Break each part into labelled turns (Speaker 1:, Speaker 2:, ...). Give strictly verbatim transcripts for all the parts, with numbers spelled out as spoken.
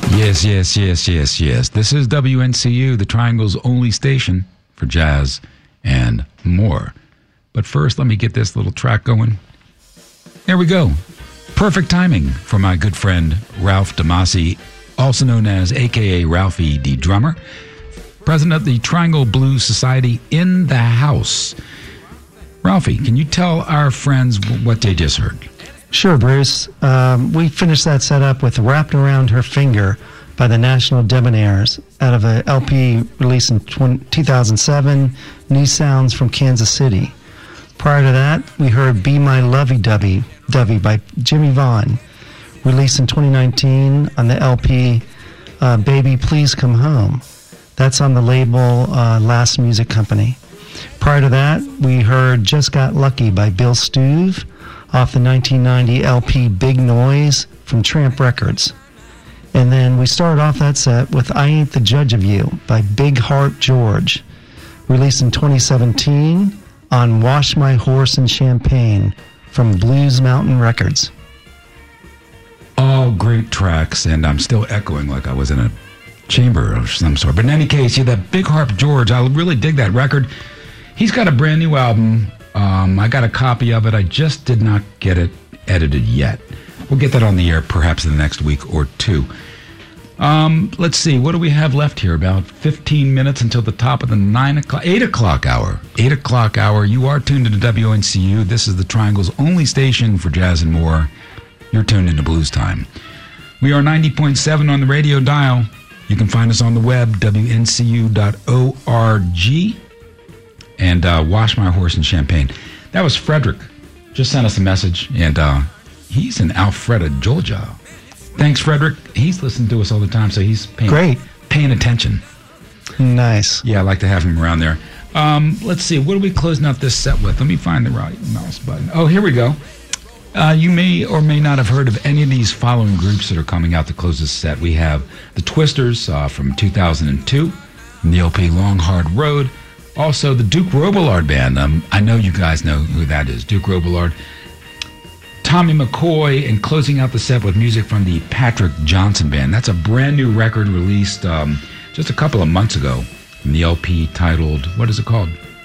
Speaker 1: Yes, yes, yes, yes, yes. This is W N C U, the Triangle's only station for jazz and more. But first, let me get this little track going. There we go. Perfect timing for my good friend Ralph Damasi, also known as A K A Ralphie D. Drummer, president of the Triangle Blues Society, in the house. Ralphie, can you tell our friends what they just heard?
Speaker 2: Sure, Bruce. Um, we finished that set up with Wrapped Around Her Finger by the National Debonaires out of a L P released in two thousand seven, New Sounds from Kansas City. Prior to that, we heard Be My Lovey-Dovey Dovey by Jimmy Vaughn, released in twenty nineteen on the L P uh, Baby Please Come Home. That's on the label uh, Last Music Company. Prior to that, we heard Just Got Lucky by Bill Stuve off the nineteen ninety L P Big Noise from Tramp Records. And then we started off that set with I Ain't the Judge of You by Big Heart George, released in twenty seventeen on Wash My Horse in Champagne from Blues Mountain Records.
Speaker 1: All great tracks, and I'm still echoing like I was in a chamber of some sort. But in any case, yeah, that Big Heart George, I really dig that record. He's got a brand new album. Um, I got a copy of it. I just did not get it edited yet. We'll get that on the air perhaps in the next week or two. Um, let's see. What do we have left here? About fifteen minutes until the top of the nine o'clock, eight o'clock hour. eight o'clock hour. You are tuned into W N C U. This is the Triangle's only station for jazz and more. You're tuned into Blues Time. We are ninety point seven on the radio dial. You can find us on the web, W N C U dot org. And uh, Wash My Horse in Champagne. That was Frederick. Just sent us a message, and uh, he's in Alpharetta, Georgia. Thanks, Frederick. He's listening to us all the time, so he's paying,
Speaker 2: Great.
Speaker 1: paying attention.
Speaker 2: Nice.
Speaker 1: Yeah, I like to have him around there. Um, let's see. What are we closing out this set with? Let me find the right mouse button. Oh, here we go. Uh, you may or may not have heard of any of these following groups that are coming out to close this set. We have the Twisters uh, from two thousand two, from the L P Long Hard Road. Also, the Duke Robillard Band. Um, I know you guys know who that is. Duke Robillard. Tommy McCoy, and closing out the set with music from the Patrick Johnson Band. That's a brand new record released um, just a couple of months ago from the L P titled, what is it called?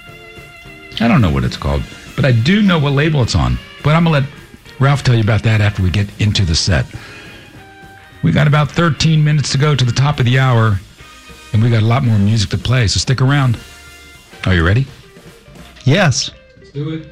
Speaker 1: I don't know what it's called, but I do know what label it's on. But I'm going to let Ralph tell you about that after we get into the set. We got about thirteen minutes to go to the top of the hour, and we got a lot more music to play, so stick around. Are you ready?
Speaker 2: Yes.
Speaker 1: Let's do it.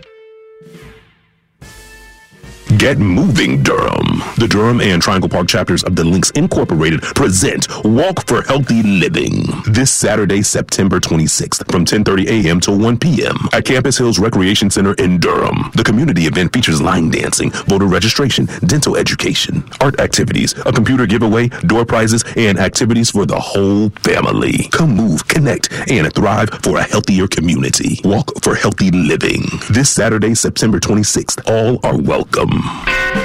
Speaker 3: Get moving, Durham. The Durham and Triangle Park chapters of the Links Incorporated present Walk for Healthy Living this Saturday, September twenty-sixth from ten thirty a.m. to one p.m. at Campus Hills Recreation Center in Durham. The community event features line dancing, voter registration, dental education, art activities, a computer giveaway, door prizes, and activities for the whole family. Come move, connect, and thrive for a healthier community. Walk for Healthy Living this Saturday, September twenty-sixth. All are welcome.